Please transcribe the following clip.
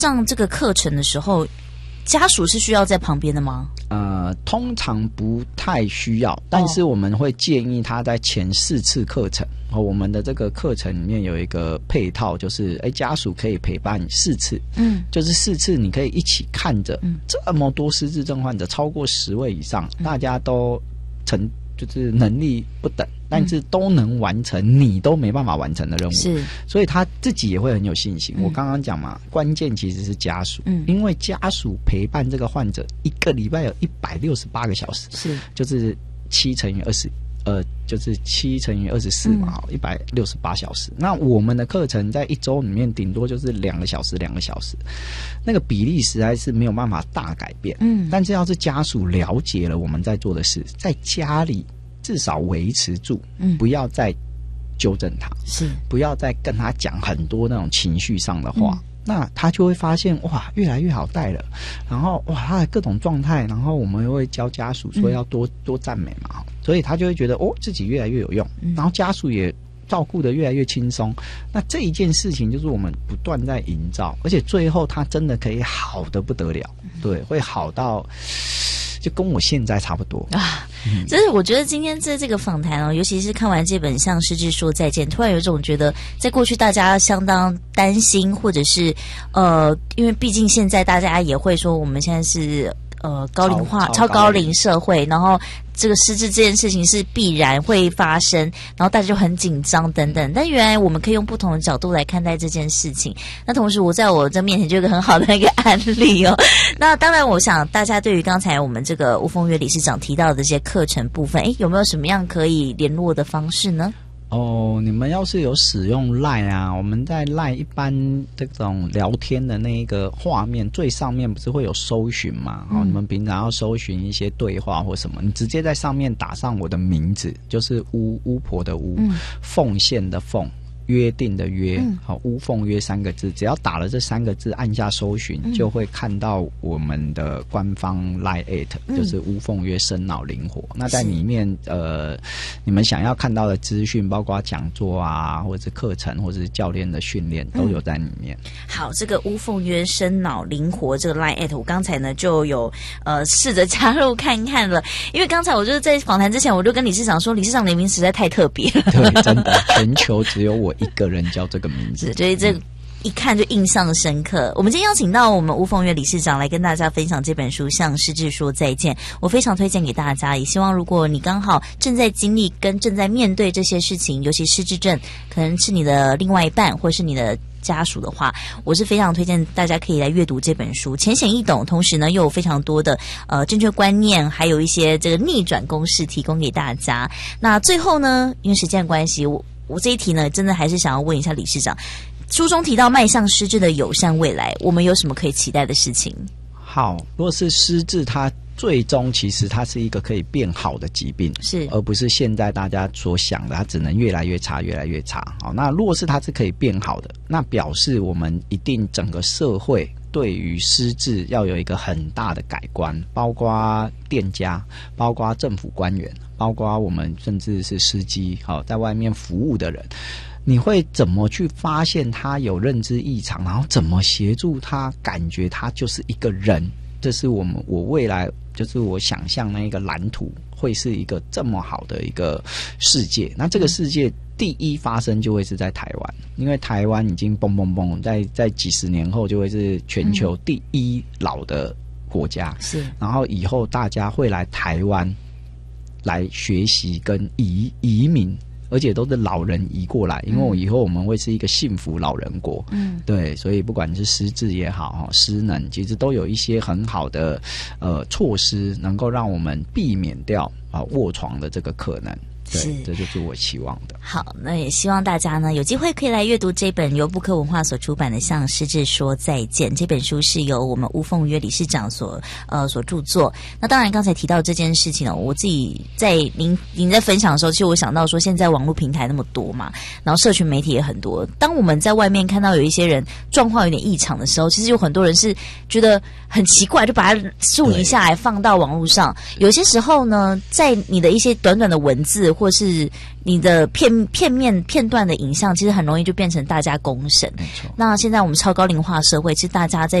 上这个课程的时候，家属是需要在旁边的吗？ 通常不太需要，但是我们会建议他在前4次课程，我们的这个课程里面有一个配套，就是家属可以陪伴4次，就是4次你可以一起看着这么多失智症患者，超过10位以上，大家都就是能力不等，但是都能完成你都没办法完成的任务，是，所以他自己也会很有信心。我刚刚讲嘛，关键其实是家属，因为家属陪伴这个患者1个礼拜有168个小时，是，就是7乘以20，就是7乘以24嘛，168小时。那我们的课程在1周里面顶多就是2个小时，那个比例实在是没有办法大改变。但是要是家属了解了我们在做的事，在家里至少维持住，不要再纠正他，是，不要再跟他讲很多那种情绪上的话。那他就会发现哇，越来越好带了，然后哇，他的各种状态，然后我们又会教家属说要多赞美嘛，所以他就会觉得自己越来越有用，然后家属也照顾得越来越轻松。那这一件事情就是我们不断在营造，而且最后他真的可以好得不得了，对，会好到就跟我现在差不多啊。 这是我觉得今天在这个访谈尤其是看完这本《向失智说再见》，突然有一种觉得，在过去大家相当担心，或者是因为毕竟现在大家也会说，我们现在是高龄化、超高龄社会，然后这个失智这件事情是必然会发生，然后大家就很紧张等等。但原来我们可以用不同的角度来看待这件事情。那同时，在我这面前就有一个很好的一个案例那当然，我想大家对于刚才我们这个吴凤约理事长提到的这些课程部分，有没有什么样可以联络的方式呢？ 你们要是有使用 LINE 啊，我们在 LINE 一般这种聊天的那个画面最上面不是会有搜寻吗？你们平常要搜寻一些对话或什么，你直接在上面打上我的名字，就是巫婆的巫，奉献的奉，约定的约，巫凤约3个字，只要打了这3个字，按下搜寻，就会看到我们的官方 LINE@，就是巫凤约生脑灵活。那在里面，你们想要看到的资讯，包括讲座啊，或者是课程，或者是教练的训练，都有在里面。 好，这个巫凤约生脑灵活这个 LINE@，我刚才呢就有试着加入看看了，因为刚才我就是在访谈之前，我就跟理事长说，理事长的名实在太特别了， 对，真的，全球只有我一个人叫这个名字， 所以这一看就印象深刻。我们今天邀请到我们吴凤约理事长来跟大家分享这本书《向失智说再见》，我非常推荐给大家，也希望如果你刚好正在经历跟正在面对这些事情，尤其失智症可能是你的另外一半或是你的家属的话，我是非常推荐大家可以来阅读这本书，浅显易懂，同时呢又有非常多的正确观念，还有一些这个逆转公式提供给大家。那最后呢，因为时间关系，我这一题呢真的还是想要问一下理事长，书中提到迈向失智的友善未来，我们有什么可以期待的事情？ 好，如果是失智，它最终其实它是一个可以变好的疾病，是，而不是现在大家所想的它只能越来越差越来越差。好，那如果是它是可以变好的，那表示我们一定整个社会对于失智要有一个很大的改观，包括店家，包括政府官员，包括我们甚至是司机，在外面服务的人，你会怎么去发现他有认知异常，然后怎么协助他感觉他就是一个人？这是我未来就是我想象那一个蓝图，会是一个这么好的一个世界。那这个世界第一发生就会是在台湾，因为台湾已经蹦蹦蹦，在几十年后就会是全球第一老的国家，是。然后以后大家会来台湾来学习跟移民，而且都是老人移过来，因为以后我们会是一个幸福老人国，对，所以不管是失智也好，失能，其实都有一些很好的措施，能够让我们避免掉卧床的这个可能。对，这就是我期望的。 好，那也希望大家呢有机会可以来阅读这本由布克文化所出版的《向失智说再见》。这本书是由我们吴凤约理事长所著作。那当然刚才提到这件事情呢，我自己在您在分享的时候，其实我想到说现在网络平台那么多嘛，然后社群媒体也很多，当我们在外面看到有一些人状况有点异常的时候，其实有很多人是觉得很奇怪，就把它录影下来放到网络上。有些时候呢，在你的一些短短的文字或是你的片段的影像，其实很容易就变成大家公审。 没错。 那现在我们超高龄化社会，其实大家在